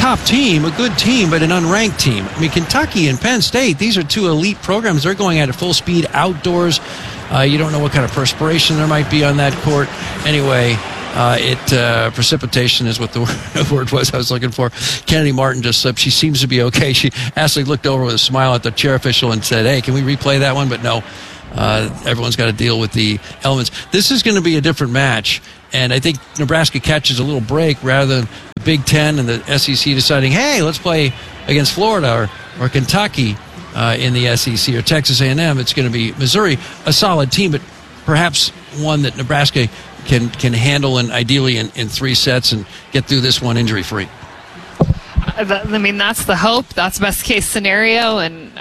top team, a good team, but an unranked team. I mean, Kentucky and Penn State, these are two elite programs. They're going at it full speed outdoors. You don't know what kind of perspiration there might be on that court. Anyway, precipitation is what the word was I was looking for. Kennedy Martin just slipped. She seems to be okay. She actually looked over with a smile at the chair official and said, hey, can we replay that one? But no, everyone's got to deal with the elements. This is going to be a different match, and I think Nebraska catches a little break rather than the Big Ten and the SEC deciding, hey, let's play against Florida or Kentucky in the SEC or Texas A&M. It's going to be Missouri, a solid team, but perhaps one that Nebraska can handle, and ideally in 3 sets and get through this one injury-free. I mean, that's the hope. That's best case scenario. And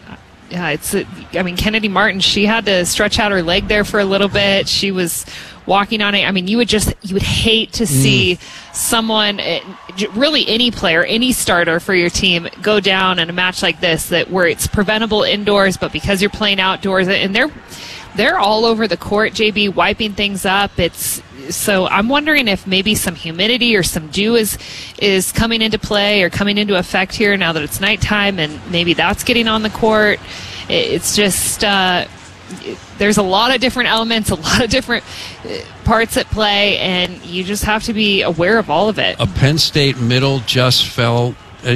Kennedy Martin, she had to stretch out her leg there for a little bit. She was walking on it. I mean, you would hate to see someone, really any player, any starter for your team go down in a match like this where it's preventable indoors, but because you're playing outdoors, and they're all over the court, JB, wiping things up. So I'm wondering if maybe some humidity or some dew is coming into play or coming into effect here now that it's nighttime, and maybe that's getting on the court. It's just there's a lot of different elements, a lot of different parts at play, and you just have to be aware of all of it. A Kentucky middle just fell to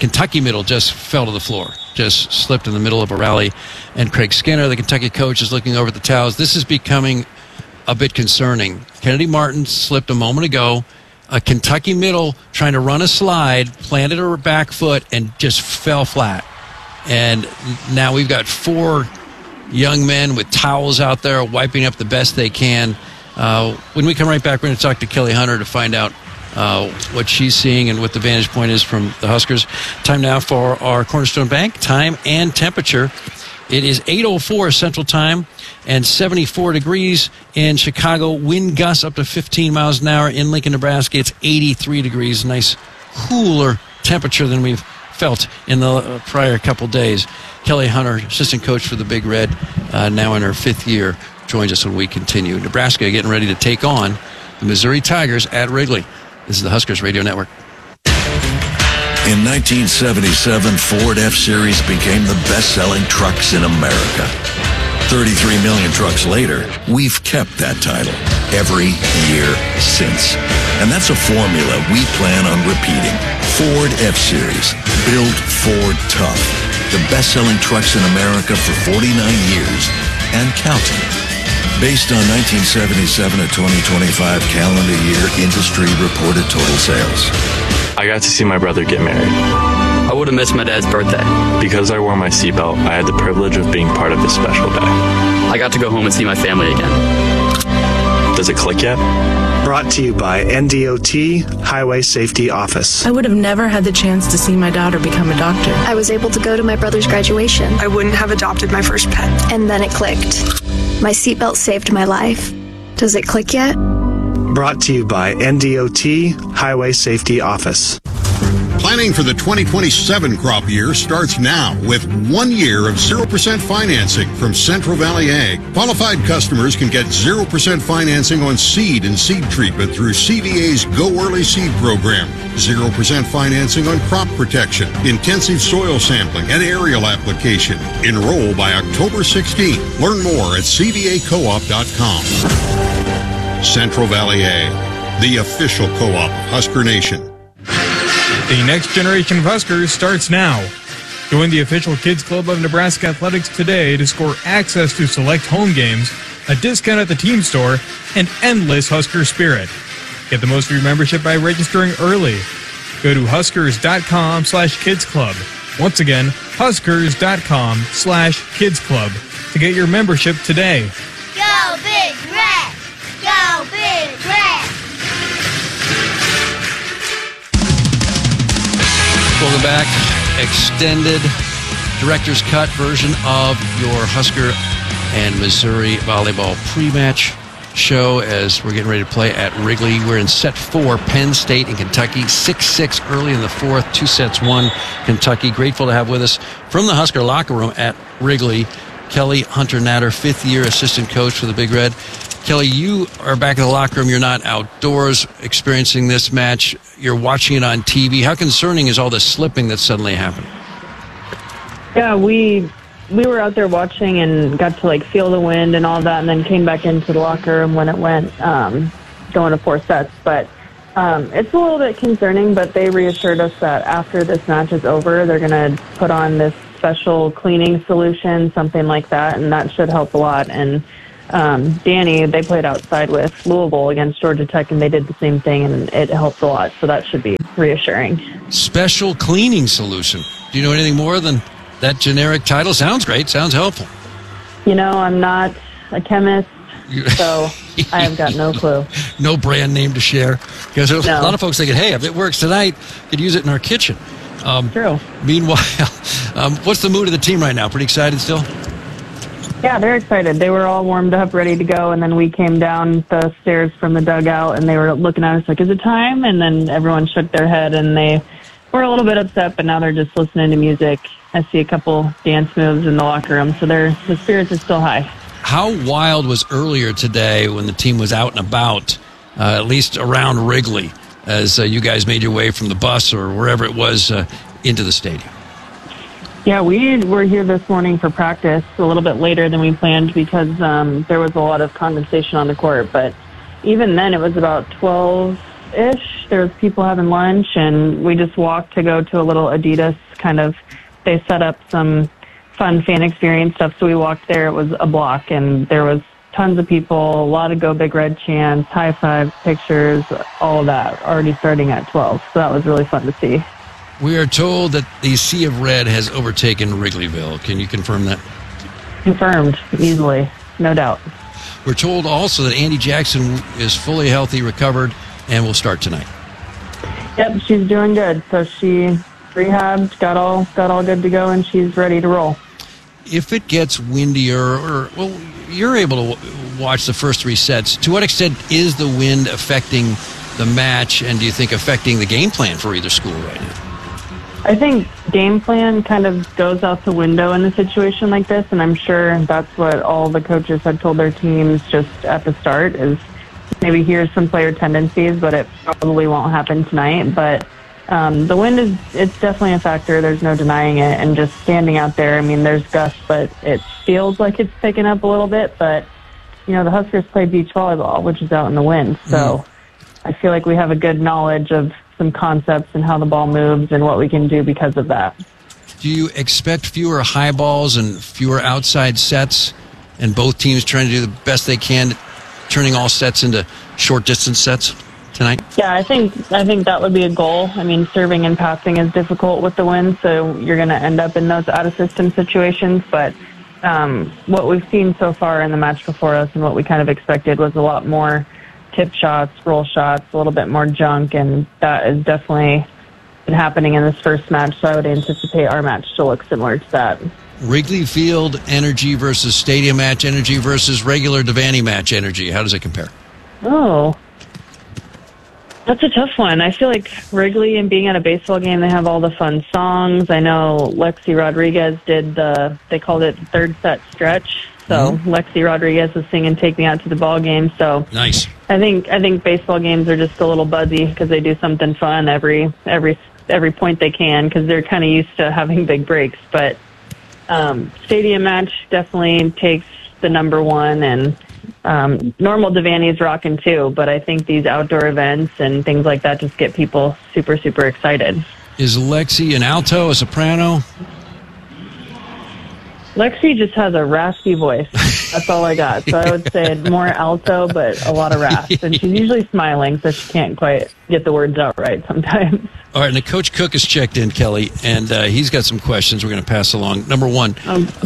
the floor. Just slipped in the middle of a rally. And Craig Skinner, the Kentucky coach, is looking over at the towels. This is becoming a bit concerning. Kennedy Martin slipped a moment ago. A Kentucky middle trying to run a slide, planted her back foot, and just fell flat. And now we've got 4 young men with towels out there wiping up the best they can. When we come right back, we're going to talk to Kelly Hunter to find out what she's seeing and what the vantage point is from the Huskers. Time now for our Cornerstone Bank time and temperature. It is 8:04 Central Time and 74 degrees in Chicago. Wind gusts up to 15 miles an hour. In Lincoln, Nebraska, it's 83 degrees. Nice cooler temperature than we've felt in the prior couple days. Kelly Hunter, assistant coach for the Big Red, now in her 5th year, joins us when we continue. Nebraska getting ready to take on the Missouri Tigers at Wrigley. This is the Huskers Radio Network. In 1977, Ford F-Series became the best-selling trucks in America. 33 million trucks later, we've kept that title every year since. And that's a formula we plan on repeating. Ford F-Series, built Ford tough. The best-selling trucks in America for 49 years and counting. Based on 1977 to 2025 calendar year industry reported total sales. I got to see my brother get married. I would have missed my dad's birthday. Because I wore my seatbelt, I had the privilege of being part of this special day. I got to go home and see my family again. Does it click yet? Brought to you by NDOT Highway Safety Office. I would have never had the chance to see my daughter become a doctor. I was able to go to my brother's graduation. I wouldn't have adopted my first pet. And then it clicked. My seatbelt saved my life. Does it click yet? Brought to you by NDOT Highway Safety Office. Planning for the 2027 crop year starts now with 1 year of 0% financing from Central Valley Ag. Qualified customers can get 0% financing on seed and seed treatment through CVA's Go Early Seed program. 0% financing on crop protection, intensive soil sampling, and aerial application. Enroll by October 16th. Learn more at cvacoop.com. Central Valley Ag, the official co-op of Husker Nation. The next generation of Huskers starts now. Join the official Kids Club of Nebraska Athletics today to score access to select home games, a discount at the team store, and endless Husker spirit. Get the most of your membership by registering early. Go to huskers.com/kidsclub. Once again, huskers.com/kidsclub to get your membership today. Go Big Red! Go Big Red! Welcome back. Extended director's cut version of your Husker and Missouri volleyball pre-match show as we're getting ready to play at Wrigley. We're in set 4, Penn State and Kentucky. 6-6 early in the 4th, 2 sets, 1 Kentucky. Grateful to have with us from the Husker locker room at Wrigley, Kelly Hunter Natter, 5th year assistant coach for the Big Red. Kelly, you are back in the locker room. You're not outdoors experiencing this match. You're watching it on TV. How concerning is all this slipping that's suddenly happened? Yeah, we were out there watching and got to feel the wind and all that, and then came back into the locker room when it went going to 4 sets. But it's a little bit concerning, but they reassured us that after this match is over, they're going to put on this special cleaning solution, something like that, and that should help a lot. And Danny, they played outside with Louisville against Georgia Tech, and they did the same thing, and it helped a lot, so that should be reassuring. Special cleaning solution. Do you know anything more than that generic title? Sounds great. Sounds helpful. I'm not a chemist, so I have got no clue. No brand name to share. Because there's a lot of folks thinking, hey, if it works tonight, could use it in our kitchen. True. Meanwhile, what's the mood of the team right now? Pretty excited still? Yeah, they're excited. They were all warmed up, ready to go, and then we came down the stairs from the dugout, and they were looking at us like, is it time? And then everyone shook their head, and they were a little bit upset, but now they're just listening to music. I see a couple dance moves in the locker room, so the spirits are still high. How wild was earlier today when the team was out and about, at least around Wrigley, as you guys made your way from the bus or wherever it was into the stadium? Yeah, we were here this morning for practice a little bit later than we planned because there was a lot of condensation on the court. But even then, it was about 12-ish. There was people having lunch, and we just walked to go to a little Adidas they set up some fun fan experience stuff. So we walked there. It was a block, and there was tons of people, a lot of Go Big Red chants, high fives, pictures, all of that already starting at 12. So that was really fun to see. We are told that the Sea of Red has overtaken Wrigleyville. Can you confirm that? Confirmed, easily, no doubt. We're told also that Andy Jackson is fully healthy, recovered, and will start tonight. Yep, she's doing good. So she rehabbed, got all good to go, and she's ready to roll. If it gets windier, you're able to watch the first 3 sets. To what extent is the wind affecting the match, and do you think affecting the game plan for either school right now? I think game plan kind of goes out the window in a situation like this, and I'm sure that's what all the coaches had told their teams just at the start is maybe here's some player tendencies, but it probably won't happen tonight. But the wind it's definitely a factor. There's no denying it. And just standing out there, there's gusts, but it feels like it's picking up a little bit. But, the Huskers play beach volleyball, which is out in the wind. So I feel like we have a good knowledge of some concepts and how the ball moves and what we can do because of that. Do you expect fewer high balls and fewer outside sets, and both teams trying to do the best they can, turning all sets into short distance sets tonight? Yeah, I think that would be a goal. Serving and passing is difficult with the wind, so you're going to end up in those out of system situations. But what we've seen so far in the match before us and what we kind of expected was a lot more tip shots, roll shots, a little bit more junk, and that has definitely been happening in this first match, so I would anticipate our match to look similar to that. Wrigley Field energy versus stadium match energy versus regular Devaney match energy. How does it compare? Oh, that's a tough one. I feel like Wrigley and being at a baseball game, they have all the fun songs. I know Lexi Rodriguez did they called it third set stretch. So Lexi Rodriguez was singing "Take Me Out to the Ball Game." So nice. I think baseball games are just a little buzzy because they do something fun every point they can because they're kind of used to having big breaks. But stadium match definitely takes the number one, and normal Devaney's rocking too. But I think these outdoor events and things like that just get people super, super excited. Is Lexi an alto, a soprano? Lexi just has a raspy voice. That's all I got. So I would say more alto, but a lot of rasp. And she's usually smiling, so she can't quite get the words out right sometimes. All right, and Coach Cook has checked in, Kelly, and he's got some questions we're going to pass along. Number one,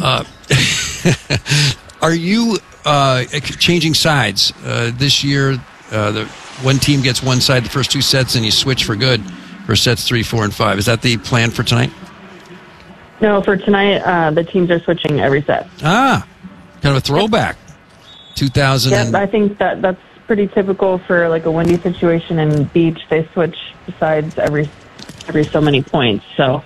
are you changing sides this year? The one team gets one side the first 2 sets, and you switch for good for sets 3, 4, and 5. Is that the plan for tonight? No, for tonight, the teams are switching every set. Kind of a throwback. 2000. Yeah, I think that's pretty typical for like a windy situation and beach. They switch sides every so many points. So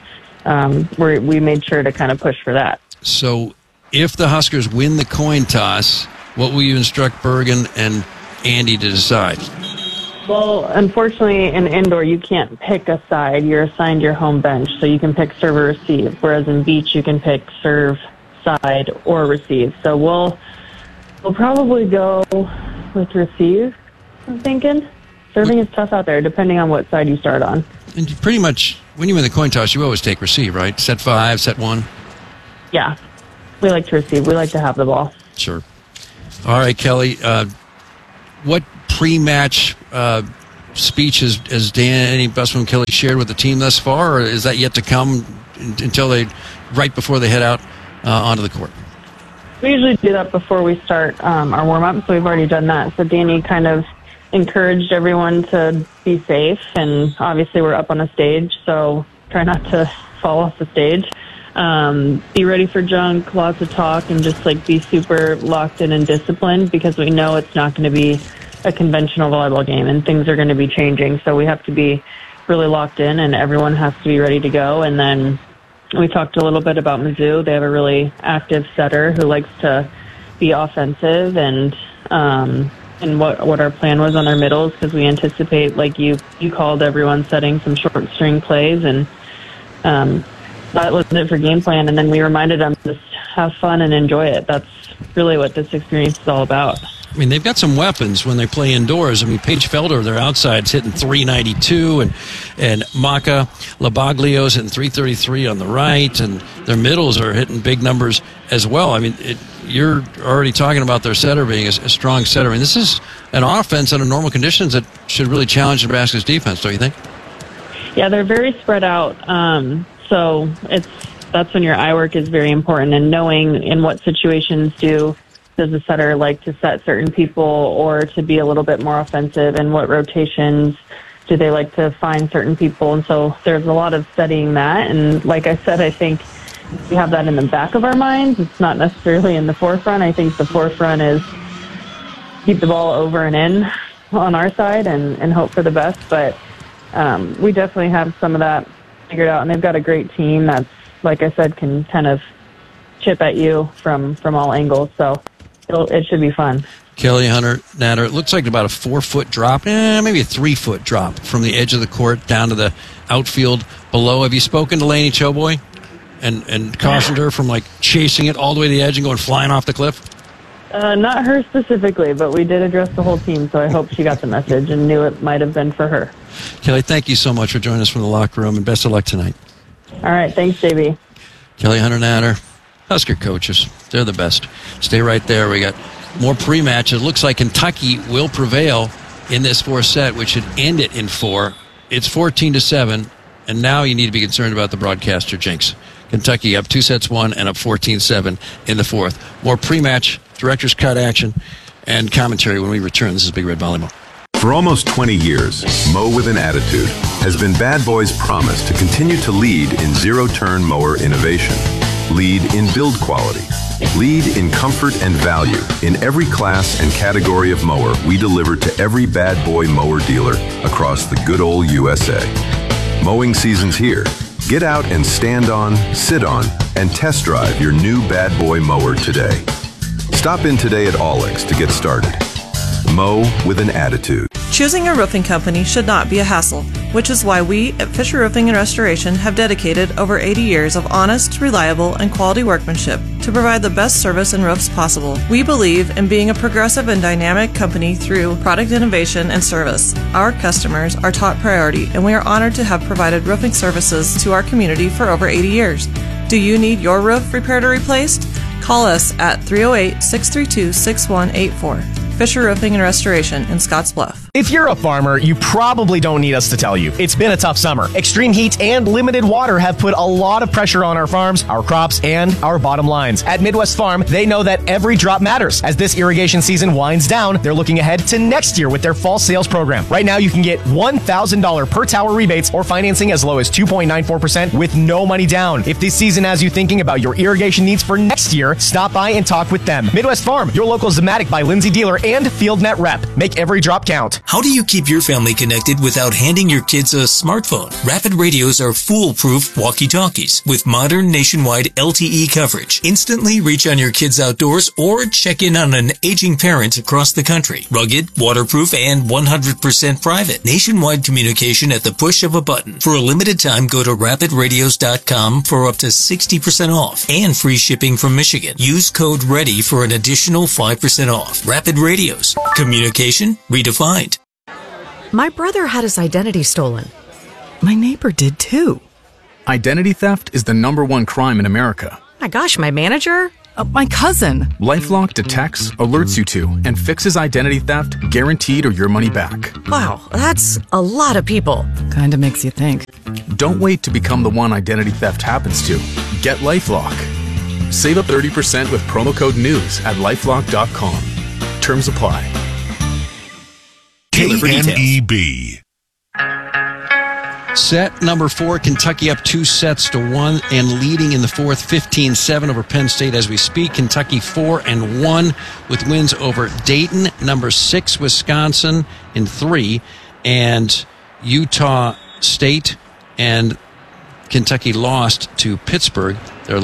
we made sure to kind of push for that. So if the Huskers win the coin toss What will you instruct Bergen and Andy to decide? Well, unfortunately, in indoor, you can't pick a side. You're assigned your home bench, so you can pick serve or receive, whereas in beach, you can pick serve, side, or receive. So we'll probably go with receive, I'm thinking. Serving is tough out there, depending on what side you start on. And you pretty much, when you win the coin toss, you always take receive, right? Set 5, set 1? Yeah. We like to receive. We like to have the ball. Sure. All right, Kelly. What pre-match speech has Danny Busman Kelly shared with the team thus far, or is that yet to come until right before they head out onto the court? We usually do that before we start our warm-up, so we've already done that. So Danny kind of encouraged everyone to be safe, and obviously we're up on a stage, so try not to fall off the stage. Be ready for junk, lots of talk, and just be super locked in and disciplined, because we know it's not going to be a conventional volleyball game and things are going to be changing. So we have to be really locked in and everyone has to be ready to go. And then we talked a little bit about Mizzou. They have a really active setter who likes to be offensive, and what our plan was on our middles, because we anticipate, like you called, everyone setting some short string plays, and that was it for game plan. And then we reminded them to just have fun and enjoy it. That's really what this experience is all about. I mean, they've got some weapons when they play indoors. I mean, Paige Felder, their outside's hitting 392, and Maka Labaglio's hitting 333 on the right, and their middles are hitting big numbers as well. I mean, you're already talking about their setter being a strong setter. I mean, this is an offense under normal conditions that should really challenge Nebraska's defense, don't you think? Yeah, they're very spread out. So that's when your eye work is very important, and knowing in what situations does the setter like to set certain people or to be a little bit more offensive, and what rotations do they like to find certain people. And so there's a lot of studying that. And like I said, I think we have that in the back of our minds. It's not necessarily in the forefront. I think the forefront is keep the ball over and in on our side and hope for the best. But we definitely have some of that figured out. And they've got a great team that's, like I said, can kind of chip at you from all angles. So it should be fun. Kelly Hunter Natter, it looks like about a 4-foot drop, maybe a 3-foot drop from the edge of the court down to the outfield below. Have you spoken to Lainey Choboy and cautioned her from chasing it all the way to the edge and going flying off the cliff? Not her specifically, but we did address the whole team, so I hope she got the message and knew it might have been for her. Kelly, thank you so much for joining us from the locker room, and best of luck tonight. All right, thanks, JB. Kelly Hunter Natter, Husker coaches. They're the best. Stay right there. We got more pre-match. It looks like Kentucky will prevail in this fourth set, which should end it in 4. It's 14-7, and now you need to be concerned about the broadcaster jinx. Kentucky up 2-1 and up 14-7 in the fourth. More pre-match, director's cut action, and commentary when we return. This is Big Red Volleyball. For almost 20 years, Mow with an Attitude has been Bad Boy's promise to continue to lead in zero-turn mower innovation. Lead in build quality. Lead in comfort and value. In every class and category of mower we deliver to every Bad Boy mower dealer across the good old USA. Mowing season's here. Get out and stand on, sit on, and test drive your new Bad Boy mower today. Stop in today at Olex to get started. Mow with an Attitude. Choosing a roofing company should not be a hassle, which is why we at Fisher Roofing and Restoration have dedicated over 80 years of honest, reliable, and quality workmanship to provide the best service and roofs possible. We believe in being a progressive and dynamic company through product innovation and service. Our customers are top priority, and we are honored to have provided roofing services to our community for over 80 years. Do you need your roof repaired or replaced? Call us at 308-632-6184. Fisher Roofing and Restoration in Scotts Bluff. If you're a farmer, you probably don't need us to tell you. It's been a tough summer. Extreme heat and limited water have put a lot of pressure on our farms, our crops, and our bottom lines. At Midwest Farm, they know that every drop matters. As this irrigation season winds down, they're looking ahead to next year with their fall sales program. Right now, you can get $1,000 per tower rebates or financing as low as 2.94% with no money down. If this season has you thinking about your irrigation needs for next year, stop by and talk with them. Midwest Farm, your local Zematic by Lindsay dealer and FieldNet Rep. Make every drop count. How do you keep your family connected without handing your kids a smartphone? Rapid Radios are foolproof walkie-talkies with modern nationwide LTE coverage. Instantly reach on your kids outdoors or check in on an aging parent across the country. Rugged, waterproof, and 100% private. Nationwide communication at the push of a button. For a limited time, go to rapidradios.com for up to 60% off and free shipping from Michigan. Use code READY for an additional 5% off. Rapid Radios. Communication redefined. My brother had his identity stolen. My neighbor did too. Identity theft is the #1 crime in America. My gosh, my manager? My cousin. LifeLock detects, alerts you to, and fixes identity theft guaranteed or your money back. Wow, that's a lot of people. Kinda makes you think. Don't wait to become the one identity theft happens to. Get LifeLock. Save up 30% with promo code NEWS at LifeLock.com. Terms apply. KNEB. Set number 4, Kentucky up 2-1 and leading in the fourth, 15-7 over Penn State as we speak. Kentucky 4-1 with wins over Dayton, number 6, Wisconsin in 3, and Utah State, and Kentucky lost to Pittsburgh. They're